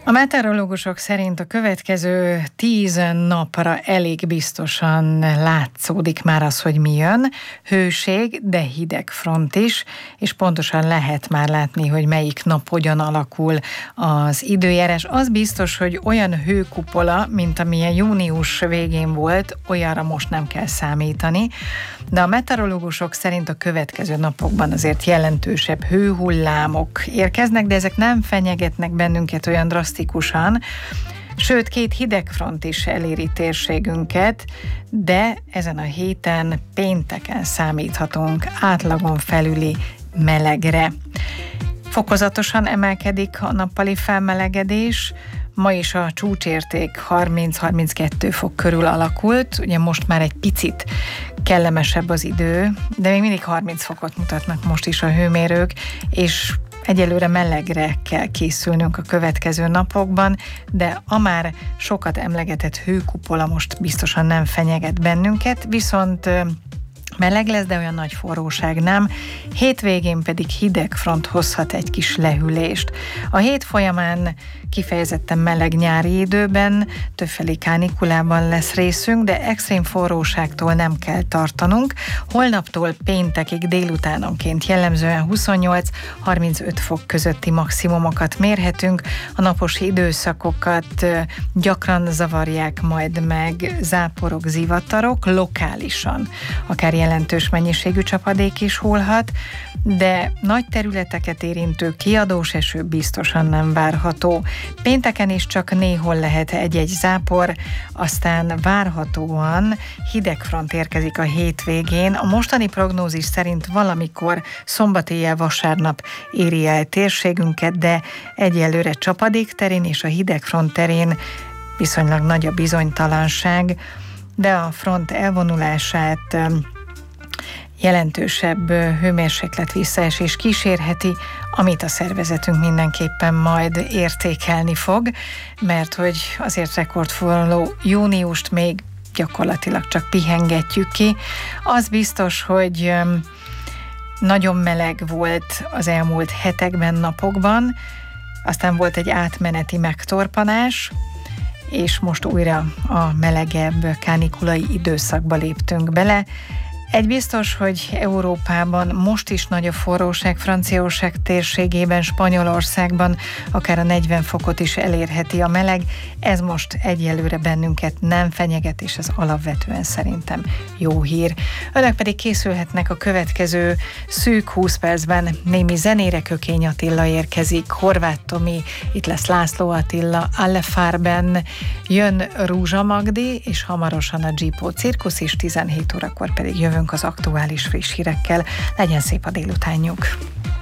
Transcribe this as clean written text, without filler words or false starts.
A meteorológusok szerint a következő 10 napra elég biztosan látszódik már az, hogy mi jön. Hőség, de hideg front is, és pontosan lehet már látni, hogy melyik nap hogyan alakul az időjárás. Az biztos, hogy olyan hőkupola, mint amilyen június végén volt, olyanra most nem kell számítani. De a meteorológusok szerint a következő napokban azért jelentősebb hőhullámok érkeznek, de ezek nem fenyegetnek bennünket olyan drasztikusan, sőt 2 hidegfront is eléri térségünket, de ezen a héten pénteken számíthatunk átlagon felüli melegre. Fokozatosan emelkedik a nappali felmelegedés. Ma is a csúcsérték 30-32 fok körül alakult, ugye most már egy picit kellemesebb az idő, de még mindig 30 fokot mutatnak most is a hőmérők, és egyelőre melegre kell készülnünk a következő napokban, de a már sokat emlegetett hőkupola most biztosan nem fenyeget bennünket, viszont meleg lesz, de olyan nagy forróság nem. Hétvégén pedig hideg front hozhat egy kis lehűlést. A hét folyamán kifejezetten meleg nyári időben, többfelé kánikulában lesz részünk, de extrém forróságtól nem kell tartanunk. Holnaptól péntekig délutánonként jellemzően 28-35 fok közötti maximumokat mérhetünk. A napos időszakokat gyakran zavarják majd meg záporok, zivatarok, lokálisan akár jelentős mennyiségű csapadék is hullhat, de nagy területeket érintő kiadós eső biztosan nem várható. Pénteken is csak néhol lehet egy-egy zápor, aztán várhatóan hidegfront érkezik a hétvégén. A mostani prognózis szerint valamikor szombat éjjel, vasárnap éri el térségünket, de egyelőre csapadék terén és a hidegfront terén viszonylag nagy a bizonytalanság, de a front elvonulását jelentősebb hőmérséklet visszaesés kísérheti, amit a szervezetünk mindenképpen majd értékelni fog, mert hogy azért rekordforró júniust még gyakorlatilag csak pihengetjük ki. Az biztos, hogy nagyon meleg volt az elmúlt hetekben, napokban, aztán volt egy átmeneti megtorpanás, és most újra a melegebb kánikulai időszakba léptünk bele. Egy biztos, hogy Európában most is nagy a forróság, Franciaország térségében, Spanyolországban akár a 40 fokot is elérheti a meleg. Ez most egyelőre bennünket nem fenyeget, és ez alapvetően szerintem jó hír. Önök pedig készülhetnek a következő szűk 20 percben. Némi zenére Kökény Attila érkezik, Horváth Tomi, itt lesz László Attila, Alle Farben, jön Rúzsa Magdi, és hamarosan a Gipó Cirkusz is, 17 órakor pedig jövünk az aktuális friss hírekkel. Legyen szép a délutánjuk!